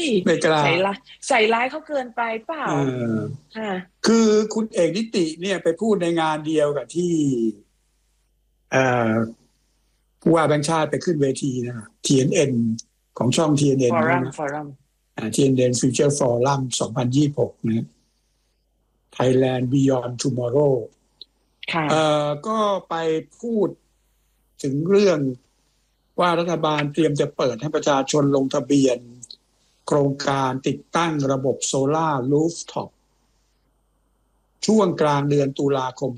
ไม่กล้าใส่ร้ายเขาเกินไปเปล่าเออค่ะคือคุณเอกนิติเนี่ยไปพูดในงานเดียวกับที่เอ่อผู้ว่าแบงค์ชาติไปขึ้นเวทีนะฮะ TNN ของช่องฟ TNN อรัมเขานะฟอรัม TNN Future Forum 2026นะ Thailand Beyond Tomorrow ค่ะก็ไปพูดถึงเรื่องว่ารัฐบาลเตรียมจะเปิดให้ประชาชนลงทะเบียนโครงการติดตั้งระบบโซลาร์รูฟท็อปช่วงกลางเดือนตุลาคม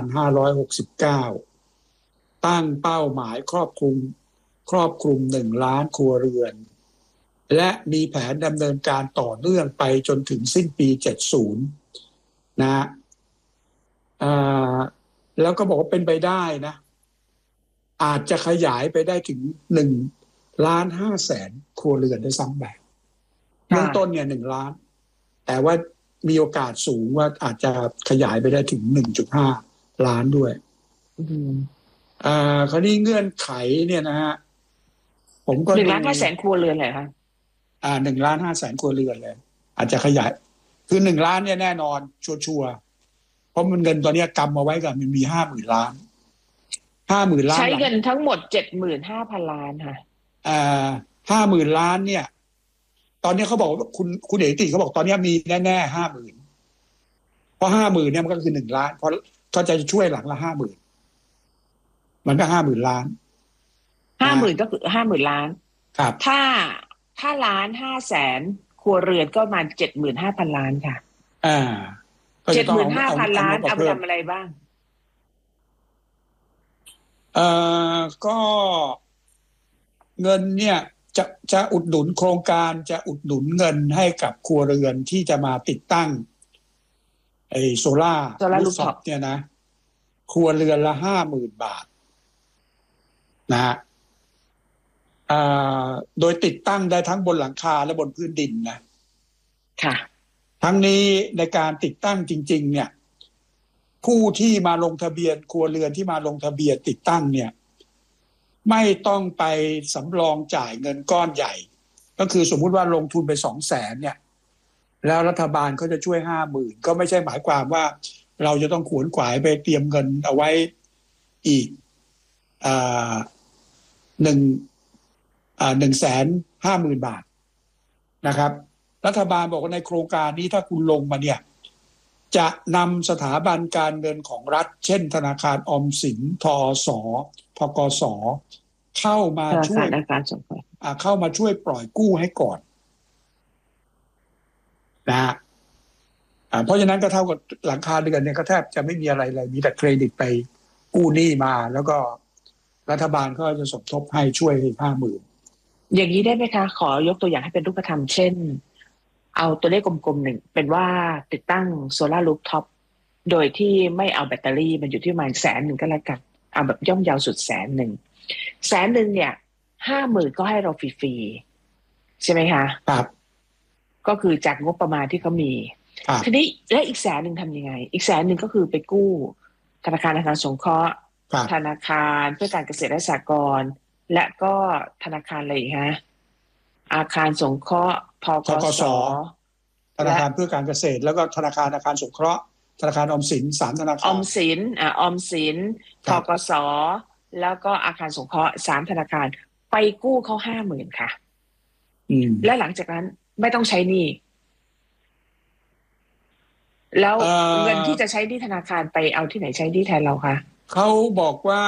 2569 ตั้งเป้าหมายครอบคลุม1 ล้านครัวเรือน และมีแผนดำเนินการต่อเนื่องไปจนถึงสิ้นปี 70 นะแล้วก็บอกว่าเป็นไปได้นะ อาจจะขยายไปได้ถึง1.5 ล้านครัวเรือนได้ซ้ำแบบเบื้องต้นเนี่ย1 ล้าน แต่ว่ามีโอกาสสูงว่าอาจจะขยายไปได้ถึง1.5 ล้านด้วยคราวนี้เงื่อนไขเนี่ยนะฮะผมก็ 1.5 ล้านครัวเรือนเลยค่ะ 1.5 ล้านครัวเรือนเลยอาจจะขยายคือ1 ล้านเนี่ยแน่นอนชัวร์เพราะมันเงินตอนนี้กำมาไว้กับมันมี50,000 ล้าน50,000 ล้านใช้เงินทั้งหมด75,000 ล้านค่ะ 50,000 ล้านเนี่ยตอนนี้เขาบอกว่าคุณเอกติเขาบอกตอนนี้มีแน่ๆ50,000เพราะ50,000เนี่ยมันก็คือ1 ล้านเพราะเขาจะช่วยหลังละ50,000มันก็50,000 ล้าน 50,000ก็คือ50,000 ล้านครับถ้า1.5 ล้านครัวเรือนก็ประมาณ75,000 ล้านค่ะอ่าก็จะต้อง 75,000 ล้านเอาไปทำอะไรบ้างก็เงินเนี่ยจะอุดหนุนโครงการจะอุดหนุนเงินให้กับครัวเรือนที่จะมาติดตั้งไอ้โซล่ารูฟท็อปเนี่ยนะครัวเรือนละ50,000 บาทนะฮะโดยติดตั้งได้ทั้งบนหลังคาและบนพื้นดินนะค่ะทั้งนี้ในการติดตั้งจริงๆเนี่ยผู้ที่มาลงทะเบียนครัวเรือนที่มาลงทะเบียนติดตั้งเนี่ยไม่ต้องไปสำรองจ่ายเงินก้อนใหญ่ก็คือสมมุติว่าลงทุนไป200,000เนี่ยแล้วรัฐบาลเขาจะช่วย50,000ก็ไม่ใช่หมายความว่าเราจะต้องขวนขวายไปเตรียมเงินเอาไว้อีก150,000 บาทนะครับรัฐบาลบอกว่าในโครงการนี้ถ้าคุณลงมาเนี่ยจะนำสถาบันการเงินของรัฐเช่นธนาคารออมสินทอสธกสเข้ามาช่วยปล่อยกู้ให้ก่อนนะฮะเพราะฉะนั้นก็เท่ากับหลังคาเรือนเนี่ยก็แทบจะไม่มีอะไรเลยมีแต่เครดิตไปกู้หนี้มาแล้วก็รัฐบาลก็จะสมทบให้ช่วย50,000 อย่างนี้ได้ไหมคะขอยกตัวอย่างให้เป็นรูปธรรมเช่นเอาตัวเลขกลมๆหนึ่งเป็นว่าติดตั้งโซลาร์รูฟท็อปโดยที่ไม่เอาแบตเตอรี่มันอยู่ที่ประมาณ100,000ก็แล้วกันเอาแบบย่อมเยาวสุด100,000เนี่ย50,000ก็ให้เราฟรีๆใช่ไหมคะครับก็คือจากงบประมาณที่เขามีทีนี้และอีก100,000ทำยังไงอีก100,000ก็คือไปกู้ธนาคารสงเคราะห์ธนาคารเพื่อการเกษตรและสหกรณ์และก็ธนาคารอะไรอีกฮะอาคารสงเคราะห์ธกส. ธนาคารเพื่อการเกษตรแล้วก็ธนาคารสงเคราะห์ธนาคารออมสิน3ธนาคารออมสินธกส.แล้วก็อาคารสงเคราะห์3ธนาคารไปกู้เขา50,000ค่ะและหลังจากนั้นไม่ต้องใช้หนี้แล้วเงินที่จะใช้ที่ธนาคารไปเอาที่ไหนใช้ที่แทนเราคะเขาบอกว่า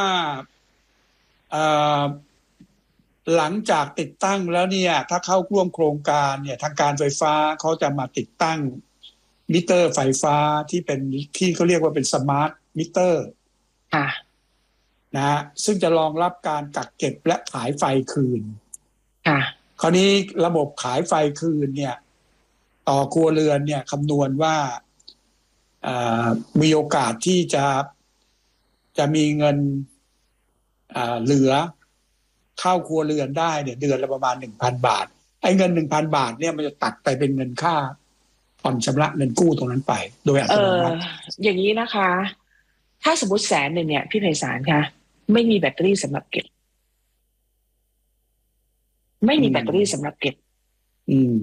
หลังจากติดตั้งแล้วเนี่ยถ้าเข้าร่วมโครงการเนี่ยทางการไฟฟ้าเขาจะมาติดตั้งมิเตอร์ไฟฟ้าที่เป็นที่เขาเรียกว่าเป็นสมาร์ทมิเตอร์นะฮะซึ่งจะรองรับการกักเก็บและขายไฟคืนคราวนี้ระบบขายไฟคืนเนี่ยต่อครัวเรือนเนี่ยคำนวณว่ามีโอกาสที่จะมีเงินเหลือเข้าครัวเรือนได้เนี่ยเดือนละประมาณ 1,000 บาทไอ้เงิน 1,000 บาทเนี่ยมันจะตัดไปเป็นเงินค่าผ่อนชำระเงินกู้ตรงนั้นไปโดยอัตโนมัติอย่างนี้นะคะถ้าสมมติ100,000เนี่ยพี่ไพศาลคะไม่มีแบตเตอรี่สำหรับเก็บไม่มีแบตเตอรี่สำหรับเก็บ